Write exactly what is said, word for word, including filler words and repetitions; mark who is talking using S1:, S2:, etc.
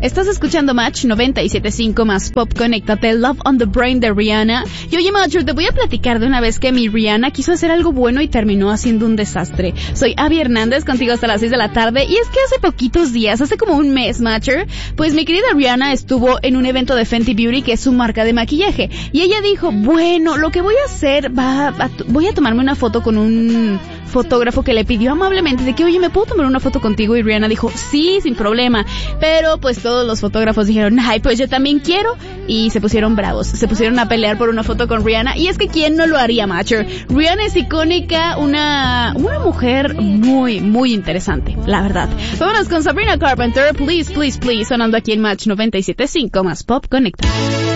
S1: Estás escuchando Match noventa y siete punto cinco más Pop. Conéctate, Love on the Brain de Rihanna. Y oye, Matcher, te voy a platicar de una vez que mi Rihanna quiso hacer algo bueno y terminó haciendo un desastre. Soy Abby Hernández, contigo hasta las seis de la tarde. Y es que hace poquitos días, hace como un mes, Matcher, pues mi querida Rihanna estuvo en un evento de Fenty Beauty, que es su marca de maquillaje. Y ella dijo, bueno, lo que voy a hacer, va a, voy a tomarme una foto con un fotógrafo que le pidió amablemente de que, oye, ¿me puedo tomar una foto contigo? Y Rihanna dijo, sí, sin problema. Pero pues todos los fotógrafos dijeron, ay, pues yo también quiero. Y se pusieron bravos, se pusieron a pelear por una foto con Rihanna. Y es que ¿quién no lo haría, Matcher? Rihanna es icónica, una, una mujer muy, muy interesante, la verdad. Vámonos con Sabrina Carpenter, Please, Please, Please, sonando aquí en Match noventa y siete punto cinco más Pop Conecta.